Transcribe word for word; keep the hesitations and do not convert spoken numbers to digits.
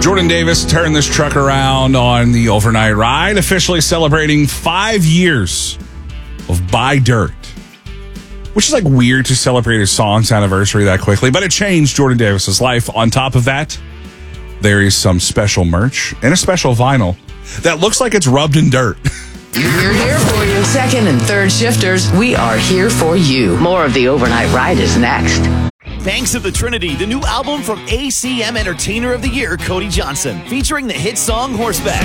Jordan Davis turned this truck around on the overnight ride, officially celebrating five years of Buy Dirt. Which is like weird to celebrate a song's anniversary that quickly, but it changed Jordan Davis's life. On top of that, there is some special merch and a special vinyl that looks like it's rubbed in dirt. We're here for you. Second and third shifters, we are here for you. More of the overnight ride is next. Banks of the Trinity, the new album from A C M Entertainer of the Year, Cody Johnson, featuring the hit song Horseback.